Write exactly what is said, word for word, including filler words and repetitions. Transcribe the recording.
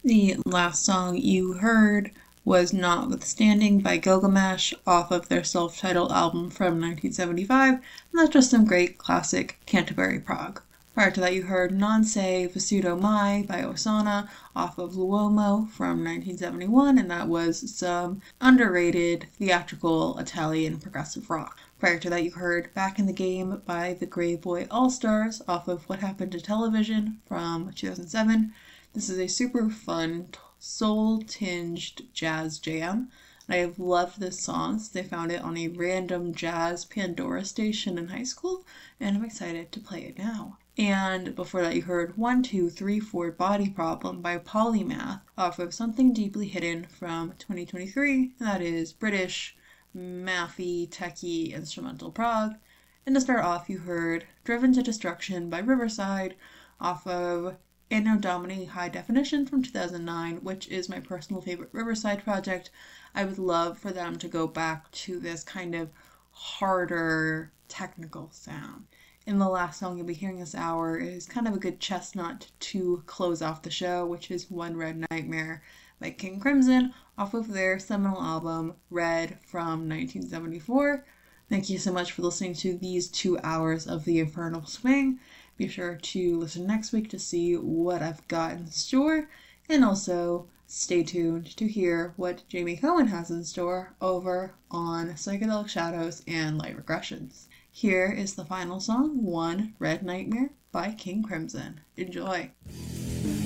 The last song you heard was Notwithstanding by Gilgamesh off of their self-titled album from nineteen seventy-five, and that's just some great classic Canterbury prog. Prior to that you heard Non Se Vissuto Mai by Osana off of L'Uomo from nineteen seventy-one, and that was some underrated theatrical Italian progressive rock. Prior to that you heard Back in the Game by the Grey Boy All-Stars off of What Happened to Television from two thousand seven. This is a super fun, soul-tinged jazz jam. I have loved this song since I found it on a random jazz Pandora station in high school, and I'm excited to play it now. And before that you heard one two three four Body Problem by Polymath off of Something Deeply Hidden from twenty twenty-three, and that is British, mathy, techie, instrumental prog. And to start off you heard Driven to Destruction by Riverside off of Anno Domini High Definition from two thousand nine, which is my personal favorite Riverside project. I would love for them to go back to this kind of harder technical sound. And the last song you'll be hearing this hour is kind of a good chestnut to close off the show, which is One Red Nightmare by King Crimson off of their seminal album Red from nineteen seventy-four. Thank you so much for listening to these two hours of the Infernal Swing. Be sure to listen next week to see what I've got in store, and also stay tuned to hear what Jamie Cohen has in store over on Psychedelic Shadows and Light Regressions. Here is the final song, One Red Nightmare by King Crimson. Enjoy!